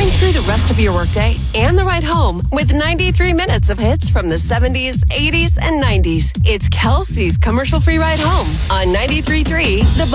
getting through the rest of your workday and the ride home with 93 minutes of hits from the 70s, 80s, and 90s. It's Kelsey's commercial-free ride home on 93.3 The